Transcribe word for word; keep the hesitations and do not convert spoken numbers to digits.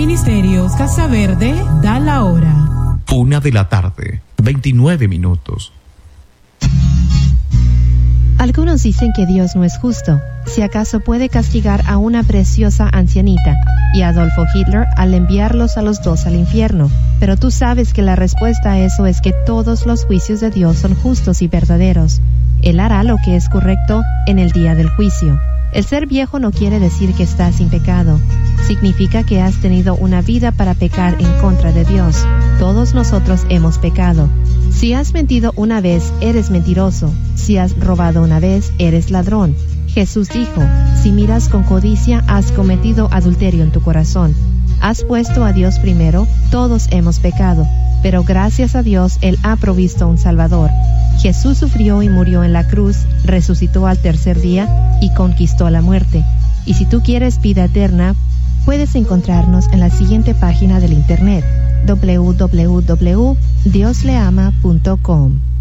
Ministerios Casa Verde da la hora. Una de la tarde, veintinueve minutos. Algunos dicen que Dios no es justo, si acaso puede castigar a una preciosa ancianita, y a Adolfo Hitler al enviarlos a los dos al infierno. Pero tú sabes que la respuesta a eso es que todos los juicios de Dios son justos y verdaderos. Él hará lo que es correcto en el día del juicio. El ser viejo no quiere decir que estás sin pecado. Significa que has tenido una vida para pecar en contra de Dios. Todos nosotros hemos pecado. Si has mentido una vez, eres mentiroso. Si has robado una vez, eres ladrón. Jesús dijo, si miras con codicia, has cometido adulterio en tu corazón. Has puesto a Dios primero, todos hemos pecado. Pero gracias a Dios, Él ha provisto un Salvador. Jesús sufrió y murió en la cruz, resucitó al tercer día y conquistó la muerte. Y si tú quieres vida eterna, puedes encontrarnos en la siguiente página del internet, doble u doble u doble u punto dios le ama punto com.